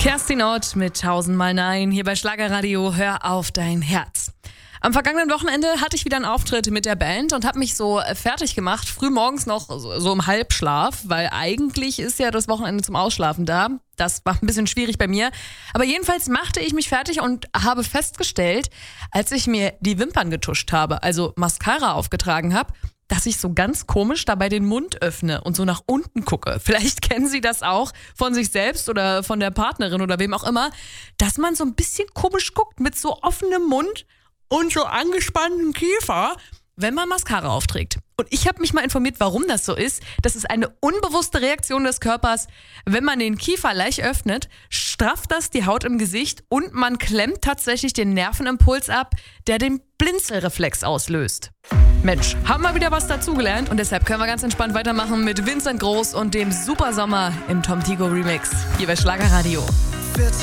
Kerstin Ott mit 1000-mal Nein hier bei Schlagerradio. Hör auf dein Herz. Am vergangenen Wochenende hatte ich wieder einen Auftritt mit der Band und habe mich so fertig gemacht, früh morgens noch so im Halbschlaf, weil eigentlich ist ja das Wochenende zum Ausschlafen da. Das war ein bisschen schwierig bei mir. Aber jedenfalls machte ich mich fertig und habe festgestellt, als ich mir die Wimpern getuscht habe, also Mascara aufgetragen habe, dass ich so ganz komisch dabei den Mund öffne und so nach unten gucke. Vielleicht kennen Sie das auch von sich selbst oder von der Partnerin oder wem auch immer, dass man so ein bisschen komisch guckt mit so offenem Mund und so angespanntem Kiefer, wenn man Mascara aufträgt. Und ich habe mich mal informiert, warum das so ist. Das ist eine unbewusste Reaktion des Körpers. Wenn man den Kiefer leicht öffnet, strafft das die Haut im Gesicht und man klemmt tatsächlich den Nervenimpuls ab, der den Blinzelreflex auslöst. Mensch, haben wir wieder was dazugelernt und deshalb können wir ganz entspannt weitermachen mit Vincent Groß und dem Super Sommer im Tom Tigo Remix hier bei Schlagerradio.